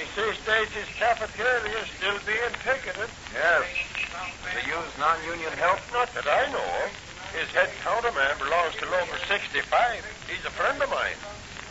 see Stacy's cafeteria is still being picketed. Yes. They use non-union help? Not that I know of. His head counterman belongs to Local 65. He's a friend of mine.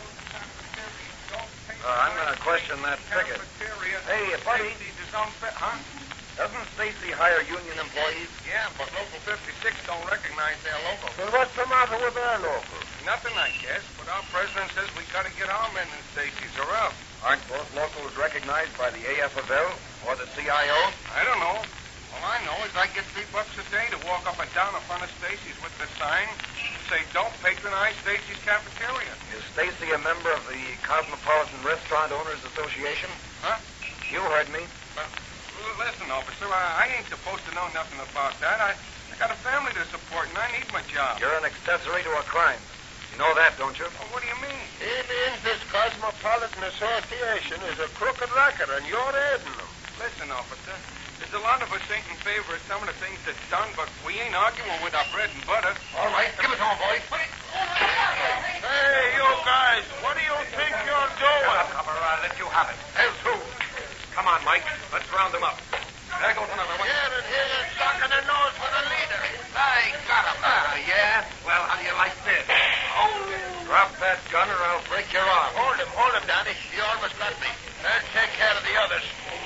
I'm going to question that picket. Hey, buddy. Huh? Doesn't Stacy hire union employees? Yeah, but Local 56 don't recognize their local. Well, what's the matter with their local? Nothing, I guess, but our president says we got to get our men in Stacy's or else. Aren't both locals recognized by the AFL or the CIO? I don't know. All I know is I get $3 a day to walk up and down in front of Stacy's with the sign to say, don't patronize Stacy's cafeteria. Is Stacy a member of the Cosmopolitan Restaurant Owners Association? Huh? You heard me. Listen, officer, I ain't supposed to know nothing about that. I got a family to support, and I need my job. You're an accessory to a crime. You know that, don't you? Well, what do you mean? He means this Cosmopolitan Association is a crooked racket, and you're aiding them. Listen, officer, there's a lot of us ain't in favor of some of the things that's done, but we ain't arguing with our bread and butter. All right, give it on, boys. Hey, you guys, what do you think you're doing? Cover, I'll let you have it. There's two. Come on, Mike. Let's round them up. There goes another one. Here and here, sucking a nose for the leader. I got him. Yeah? Well, how do you like this? Oh! Drop that gun or I'll break your arm. Hold him, Danny. You almost got me. I'll take care of the others.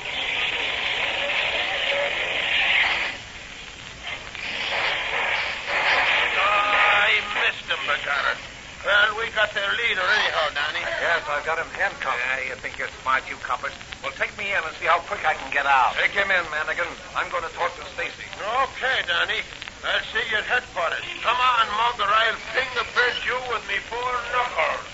I missed him, Begorra. Well, we got their leader anyhow, Danny. Yes, I've got him handcuffed. Yeah, you think you're smart, you coppers? Well, take me in and see how quick I can get out. Take him in, Manigan. I'm going to talk to Stacy. Okay, Danny. I'll see you at headquarters. Come on, Mugger. I'll ping the bird you with me 4 knuckles.